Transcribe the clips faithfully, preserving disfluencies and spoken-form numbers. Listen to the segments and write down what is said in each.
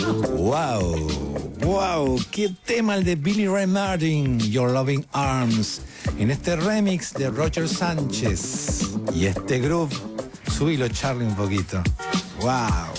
Wow, wow, qué tema el de Billy Ray Martin, Your Loving Arms, en este remix de Roger Sánchez. Y este groove, subilo Charlie un poquito. Wow.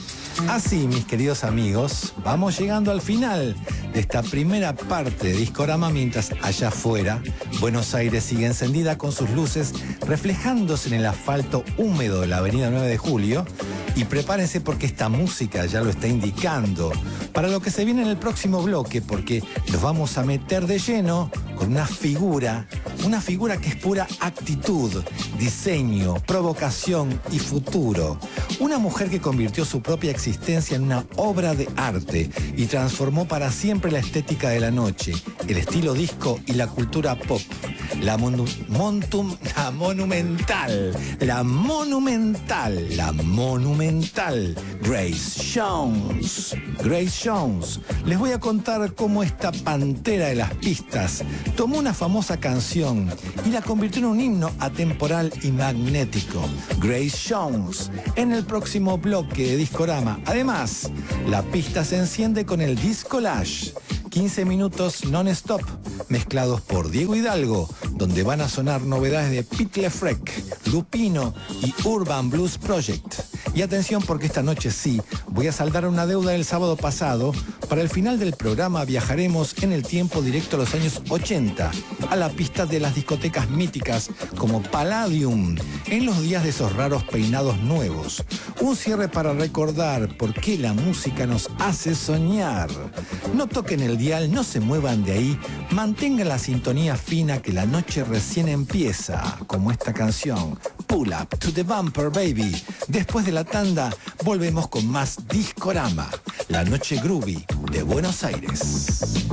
Así, mis queridos amigos, vamos llegando al final de esta primera parte de Discorama, mientras allá afuera Buenos Aires sigue encendida con sus luces reflejándose en el asfalto húmedo de la avenida nueve de julio. Y prepárense porque esta música ya lo está indicando para lo que se viene en el próximo bloque, porque nos vamos a meter de lleno con una figura, una figura que es pura actitud, diseño, provocación y futuro. Una mujer que convirtió su propia existencia en una obra de arte y transformó para siempre la estética de la noche, el estilo disco y la cultura pop. La, monu montum, la monumental, la monumental, la monumental Grace Jones. Grace Jones. Les voy a contar cómo esta pantera de las pistas tomó una famosa canción y la convirtió en un himno atemporal y magnético. Grace Jones, en el próximo bloque de Discorama. Además, la pista se enciende con el Discolage. quince minutos non-stop, mezclados por Diego Hidalgo, donde van a sonar novedades de Pete LaFreck, Lupino y Urban Blues Project. Y atención, porque esta noche sí, voy a saldar una deuda del sábado pasado. Para el final del programa viajaremos en el tiempo directo a los años ochenta, a la pista de las discotecas míticas como Palladium, en los días de esos raros peinados nuevos. Un cierre para recordar por qué la música nos hace soñar. No toquen el dial, no se muevan de ahí, mantengan la sintonía fina que la noche recién empieza, como esta canción, Pull Up to the Bumper Baby. Después de la tanda, volvemos con más Discorama, la noche groovy de Buenos Aires.